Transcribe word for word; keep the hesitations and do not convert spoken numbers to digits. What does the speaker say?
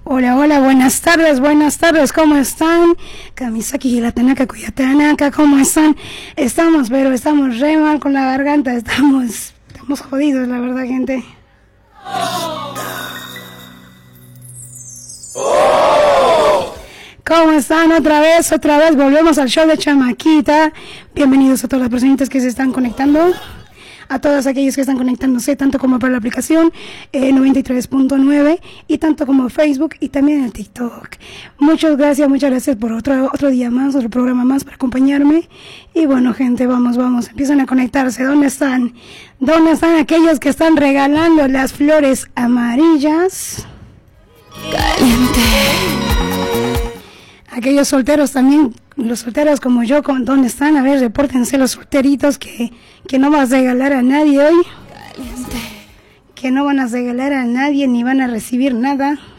Hola, hola, buenas tardes, buenas tardes, ¿cómo están? Kamisaki y la Tanaka, Cuyatanaka, ¿cómo están? Estamos, pero estamos re mal con la garganta, estamos, estamos jodidos, la verdad, gente. ¿Cómo están? Otra vez, otra vez, volvemos al show de Chamaquita. Bienvenidos a todas las personitas que se están conectando. A todos aquellos que están conectándose, tanto como por la aplicación eh, noventa y tres punto nueve y tanto como Facebook y también en TikTok. Muchas gracias, muchas gracias por otro, otro día más, otro programa más para acompañarme. Y bueno, gente, vamos, vamos, empiezan a conectarse. ¿Dónde están? ¿Dónde están aquellos que están regalando las flores amarillas? Caliente. Aquellos solteros también, los solteros como yo, ¿dónde están? A ver, repórtense los solteritos que, que no vas a regalar a nadie hoy. Caliente. Que no van a regalar a nadie ni van a recibir nada.